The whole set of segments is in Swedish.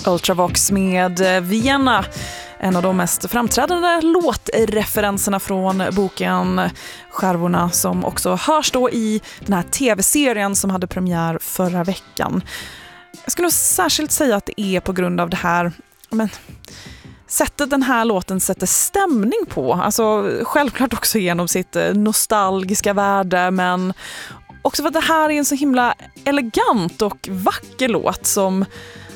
Ultravox med Vienna, en av de mest framträdande låtreferenserna från boken Skärvorna, som också hörs då i den här tv-serien som hade premiär förra veckan. Jag skulle nog särskilt säga att det är på grund av det här sättet den här låten sätter stämning på. Alltså självklart också genom sitt nostalgiska värde, men också för att det här är en så himla elegant och vacker låt som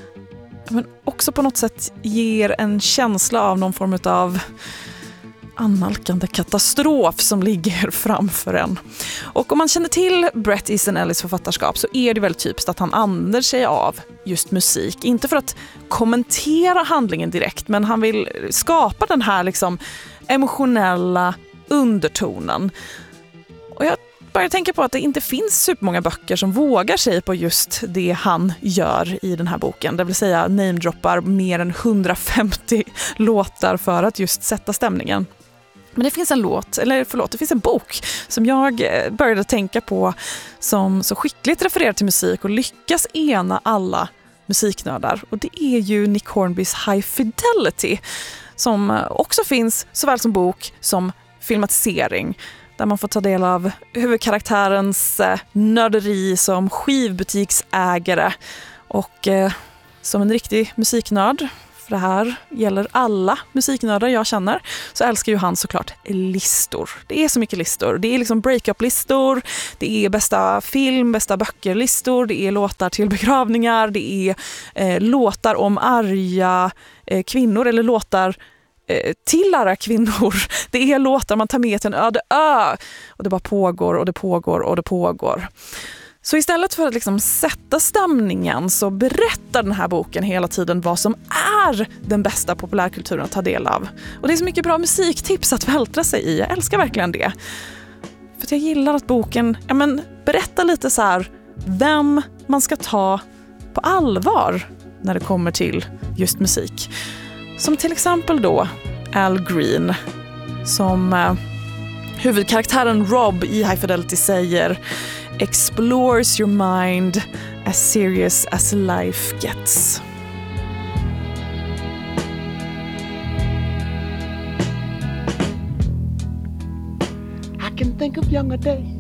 också på något sätt ger en känsla av någon form av annalkande katastrof som ligger framför en. Och om man känner till Bret Easton Ellis författarskap så är det väldigt typiskt att han använder sig av just musik. Inte för att kommentera handlingen direkt, men han vill skapa den här liksom emotionella undertonen. Och jag börjar tänka på att det inte finns supermånga böcker som vågar sig på just det han gör i den här boken. Det vill säga namedroppar mer än 150 låtar för att just sätta stämningen. Men det finns det finns en bok som jag började tänka på som så skickligt refererar till musik och lyckas ena alla musiknördar. Och det är ju Nick Hornbys High Fidelity, som också finns såväl som bok som filmatisering, där man får ta del av huvudkaraktärens nörderi som skivbutiksägare och som en riktig musiknörd. För det här gäller alla musiknördar jag känner, så älskar ju han såklart listor. Det är så mycket listor. Det är liksom breakup-listor, det är bästa film, bästa böcker-listor, det är låtar till begravningar, det är låtar om arga kvinnor eller låtar till arga kvinnor. Det är låtar man tar med till en öde ö och det bara pågår och det pågår och det pågår. Så istället för att liksom sätta stämningen så berättar den här boken hela tiden vad som är den bästa populärkulturen att ta del av. Och det är så mycket bra musiktips att vältra sig i. Jag älskar verkligen det. För att jag gillar att boken berättar lite så här vem man ska ta på allvar när det kommer till just musik. Som till exempel då Al Green, som huvudkaraktären Rob i High Fidelity säger explores your mind as serious as life gets. I can think of younger days